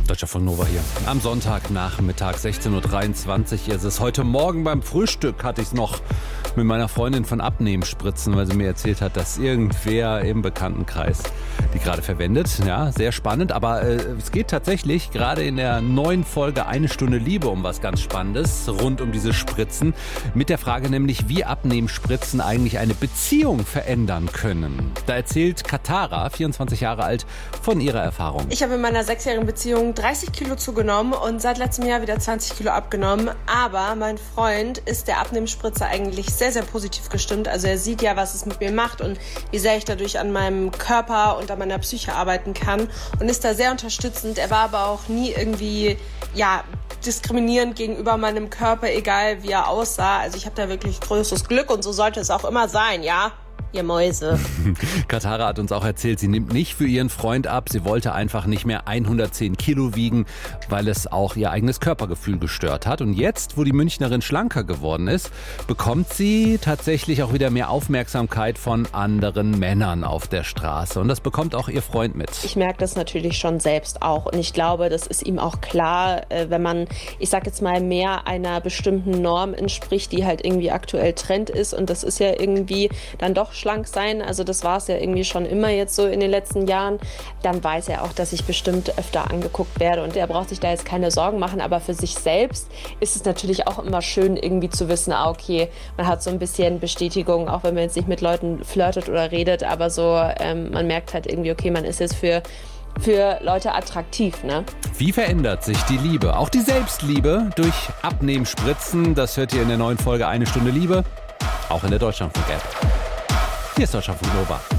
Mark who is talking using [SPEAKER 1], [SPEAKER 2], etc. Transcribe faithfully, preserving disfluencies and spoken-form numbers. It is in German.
[SPEAKER 1] Deutschlandfunk Nova hier. Am Sonntagnachmittag, sechzehn Uhr dreiundzwanzig ist es. Heute Morgen beim Frühstück hatte ich es noch mit meiner Freundin von Abnehmspritzen, weil sie mir erzählt hat, dass irgendwer im Bekanntenkreis die gerade verwendet. Ja, sehr spannend. Aber äh, es geht tatsächlich gerade in der neuen Folge Eine Stunde Liebe um was ganz Spannendes rund um diese Spritzen. Mit der Frage nämlich, wie Abnehmspritzen eigentlich eine Beziehung verändern können. Da erzählt Katara, vierundzwanzig Jahre alt, von ihrer Erfahrung.
[SPEAKER 2] Ich habe in meiner sechsjährigen Beziehung dreißig Kilo zugenommen und seit letztem Jahr wieder zwanzig Kilo abgenommen. Aber mein Freund ist der Abnehmspritze eigentlich sehr, sehr positiv gestimmt. Also er sieht ja, was es mit mir macht und wie sehr ich dadurch an meinem Körper und an meiner Psyche arbeiten kann und ist da sehr unterstützend. Er war aber auch nie irgendwie, ja, diskriminierend gegenüber meinem Körper, egal wie er aussah. Also ich habe da wirklich größtes Glück und so sollte es auch immer sein, ja? Ihr Mäuse.
[SPEAKER 1] Katara hat uns auch erzählt, sie nimmt nicht für ihren Freund ab. Sie wollte einfach nicht mehr hundertzehn Kilo wiegen, weil es auch ihr eigenes Körpergefühl gestört hat. Und jetzt, wo die Münchnerin schlanker geworden ist, bekommt sie tatsächlich auch wieder mehr Aufmerksamkeit von anderen Männern auf der Straße. Und das bekommt auch ihr Freund mit.
[SPEAKER 2] Ich merke das natürlich schon selbst auch. Und ich glaube, das ist ihm auch klar, wenn man, ich sag jetzt mal, mehr einer bestimmten Norm entspricht, die halt irgendwie aktuell Trend ist. Und das ist ja irgendwie dann doch schlank sein, also das war es ja irgendwie schon immer jetzt so in den letzten Jahren, dann weiß er auch, dass ich bestimmt öfter angeguckt werde und er braucht sich da jetzt keine Sorgen machen, aber für sich selbst ist es natürlich auch immer schön irgendwie zu wissen, ah okay, man hat so ein bisschen Bestätigung, auch wenn man jetzt nicht mit Leuten flirtet oder redet, aber so, ähm, man merkt halt irgendwie, okay, man ist jetzt für für Leute attraktiv, ne?
[SPEAKER 1] Wie verändert sich die Liebe, auch die Selbstliebe durch Abnehmspritzen? Das hört ihr in der neuen Folge Eine Stunde Liebe, auch in der Deutschlandfunk-App. Hier ist Deutschlandfunk Nova.